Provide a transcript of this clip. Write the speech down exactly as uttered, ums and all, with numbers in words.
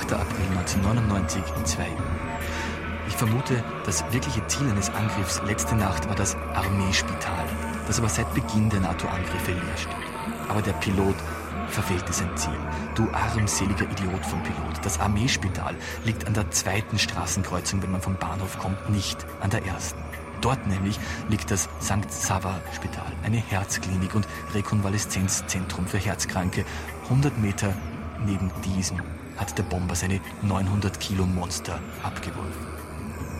achter April neunzehnhundertneunundneunzig in zwei Uhr. Ich vermute, das wirkliche Ziel eines Angriffs letzte Nacht war das Armeespital, das aber seit Beginn der NATO-Angriffe leer steht. Aber der Pilot verfehlte sein Ziel. Du armseliger Idiot vom Pilot. Das Armeespital liegt an der zweiten Straßenkreuzung, wenn man vom Bahnhof kommt, nicht an der ersten. Dort nämlich liegt das Sankt Sava-Spital, eine Herzklinik und Rekonvaleszenzzentrum für Herzkranke. hundert Meter neben diesem hat der Bomber seine neunhundert Kilo Monster abgeworfen.